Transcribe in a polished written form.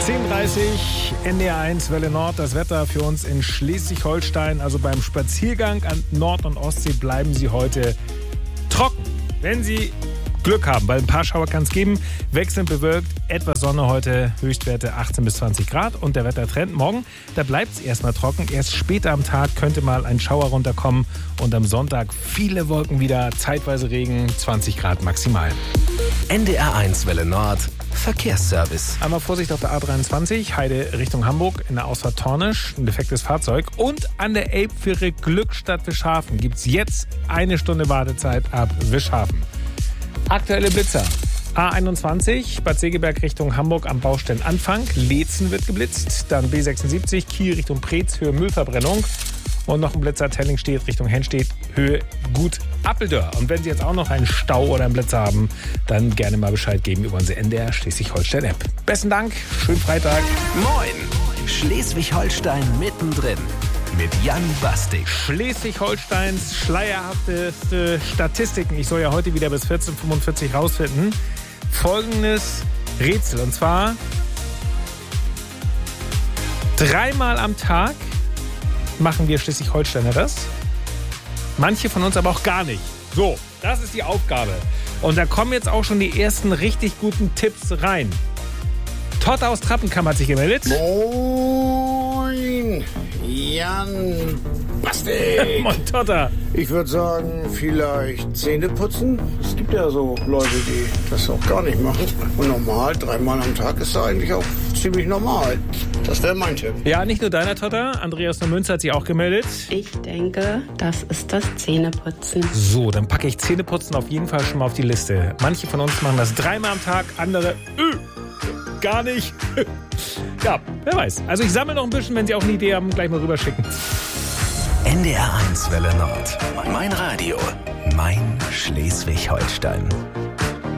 10:30 NDR1 Welle Nord. Das Wetter für uns in Schleswig-Holstein. Also beim Spaziergang an Nord- und Ostsee bleiben Sie heute trocken. Wenn Sie Glück haben, weil ein paar Schauer kann es geben. Wechselnd bewölkt, etwas Sonne heute, Höchstwerte 18 bis 20 Grad. Und der Wettertrend morgen, da bleibt es erstmal trocken. Erst später am Tag könnte mal ein Schauer runterkommen. Und am Sonntag viele Wolken wieder, zeitweise Regen, 20 Grad maximal. NDR1 Welle Nord, Verkehrsservice. Einmal Vorsicht auf der A23, Heide Richtung Hamburg, in der Ausfahrt Tornisch, ein defektes Fahrzeug. Und an der Elbfähre Glückstadt Wischhafen gibt es jetzt 1 Stunde Wartezeit ab Wischhafen. Aktuelle Blitzer. A21, Bad Segeberg Richtung Hamburg am Baustellenanfang. Leetzen wird geblitzt. Dann B76, Kiel Richtung Preetz, Höhe Müllverbrennung. Und noch ein Blitzer, Tellingstedt Richtung Henstedt, Höhe Gut Appeldörr. Und wenn Sie jetzt auch noch einen Stau oder einen Blitzer haben, dann gerne mal Bescheid geben über unsere NDR Schleswig-Holstein-App. Besten Dank, schönen Freitag. Moin, Schleswig-Holstein mittendrin. Mit Jan Bastik. Schleswig-Holsteins schleierhafteste Statistiken. Ich soll ja heute wieder bis 14:45 rausfinden. Folgendes Rätsel. Und zwar 3-mal am Tag machen wir Schleswig-Holsteiner das. Manche von uns aber auch gar nicht. So, das ist die Aufgabe. Und da kommen jetzt auch schon die ersten richtig guten Tipps rein. Todd aus Trappenkamp hat sich gemeldet. Moin, Jan Bastik. Moin, Totter. Ich würde sagen, vielleicht Zähne putzen. Es gibt ja so Leute, die das auch gar nicht machen. Und normal, 3-mal am Tag ist da eigentlich auch ziemlich normal. Das wäre mein Tipp. Ja, nicht nur deiner Totter. Andreas Neumünster hat sich auch gemeldet. Ich denke, das ist das Zähneputzen. So, dann packe ich Zähneputzen auf jeden Fall schon mal auf die Liste. Manche von uns machen das 3-mal am Tag, andere gar nicht. Ja, wer weiß. Also ich sammle noch ein bisschen, wenn Sie auch eine Idee haben, gleich mal rüberschicken. NDR1 Welle Nord. Mein Radio. Mein Schleswig-Holstein.